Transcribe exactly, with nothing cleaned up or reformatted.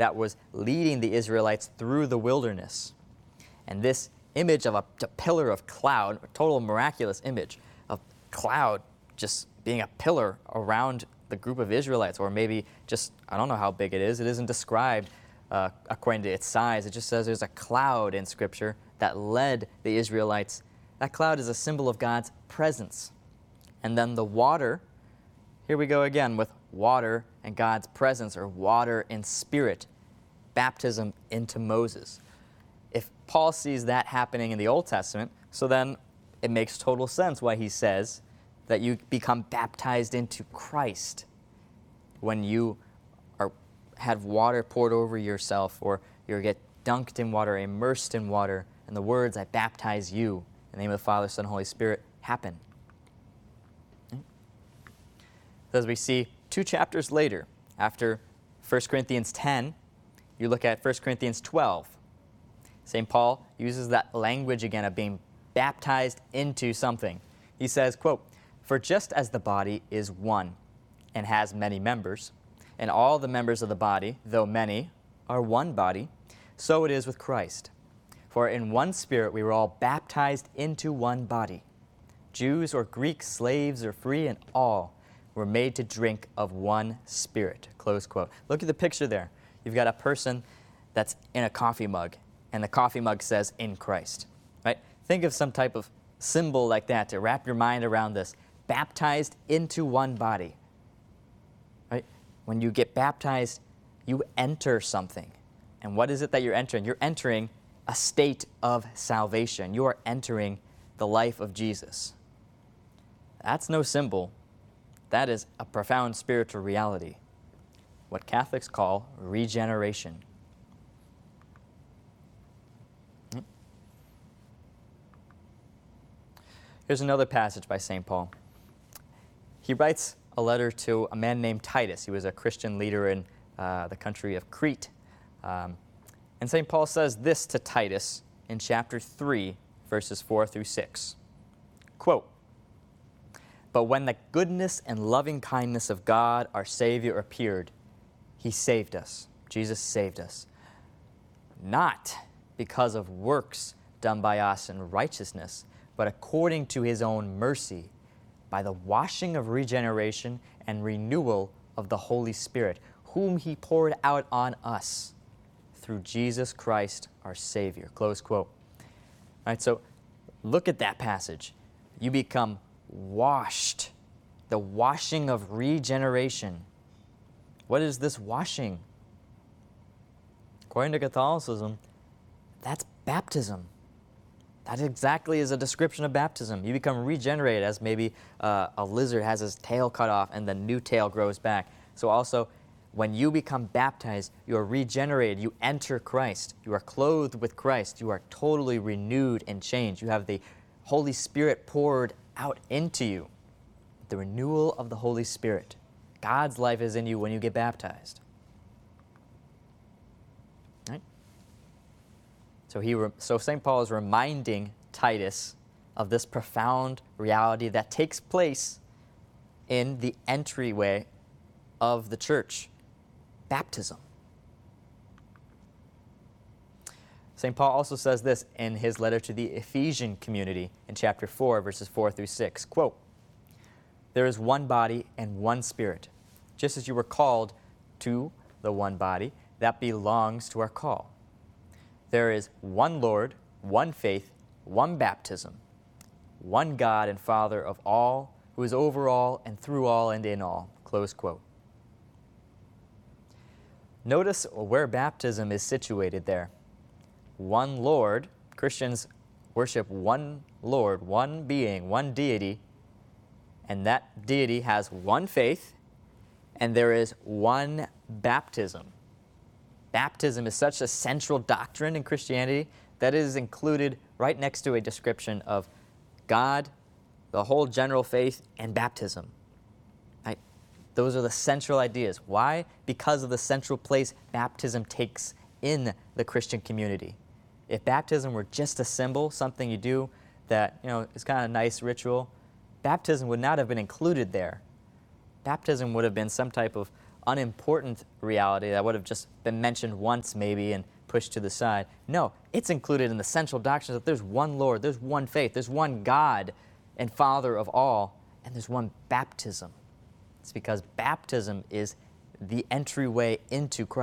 that was leading the Israelites through the wilderness. And this image of a, a pillar of cloud, a total miraculous image of cloud just being a pillar around the group of Israelites, or maybe just, I don't know how big it is. It isn't described uh, according to its size. It just says there's a cloud in Scripture that led the Israelites. That cloud is a symbol of God's presence. And then the water, here we go again with water and God's presence, or water in spirit, baptism into Moses. If Paul sees that happening in the Old Testament, so then it makes total sense why he says that you become baptized into Christ when you are have water poured over yourself, or you get dunked in water, immersed in water, and the words, I baptize you, in the name of the Father, Son, and Holy Spirit, happen. As we see two chapters later, after First Corinthians ten, you look at First Corinthians twelve. Saint Paul uses that language again of being baptized into something. He says, quote, for just as the body is one and has many members, and all the members of the body, though many, are one body, so it is with Christ. For in one Spirit we were all baptized into one body. Jews or Greeks, slaves or free, and all were made to drink of one Spirit. Close quote. Look at the picture there. You've got a person that's in a coffee mug, and the coffee mug says, in Christ. Right? Think of some type of symbol like that to wrap your mind around this. Baptized into one body. Right? When you get baptized, you enter something. And what is it that you're entering? You're entering a state of salvation. You are entering the life of Jesus. That's no symbol. That is a profound spiritual reality. What Catholics call regeneration. Here's another passage by Saint Paul. He writes a letter to a man named Titus. He was a Christian leader in uh, the country of Crete. Um, and Saint Paul says this to Titus in chapter three, verses four through six. Quote, but when the goodness and loving kindness of God, our Savior, appeared, He saved us. Jesus saved us. Not because of works done by us in righteousness, but according to His own mercy, by the washing of regeneration and renewal of the Holy Spirit, whom He poured out on us through Jesus Christ, our Savior. Close quote. All right, so look at that passage. You become washed, the washing of regeneration. What is this washing? According to Catholicism, that's baptism. That exactly is a description of baptism. You become regenerated, as maybe uh, a lizard has his tail cut off and the new tail grows back. So also, when you become baptized, you are regenerated. You enter Christ. You are clothed with Christ. You are totally renewed and changed. You have the Holy Spirit poured out into you. The renewal of the Holy Spirit. God's life is in you when you get baptized. Right? So he, so Saint Paul is reminding Titus of this profound reality that takes place in the entryway of the church, baptism. Saint Paul also says this in his letter to the Ephesian community in chapter four, verses four through six. Quote, there is one body and one Spirit, just as you were called to the one body that belongs to our call. There is one Lord, one faith, one baptism, one God and Father of all, who is over all and through all and in all. Close quote. Notice where baptism is situated there. One Lord, Christians worship one Lord, one being, one deity, and that deity has one faith, and there is one baptism. Baptism is such a central doctrine in Christianity that it is included right next to a description of God, the whole general faith, and baptism. Right? Those are the central ideas. Why? Because of the central place baptism takes in the Christian community. If baptism were just a symbol, something you do that, you know, is kind of a nice ritual, baptism would not have been included there. Baptism would have been some type of unimportant reality that would have just been mentioned once maybe and pushed to the side. No, it's included in the central doctrines that there's one Lord, there's one faith, there's one God and Father of all, and there's one baptism. It's because baptism is the entryway into Christ.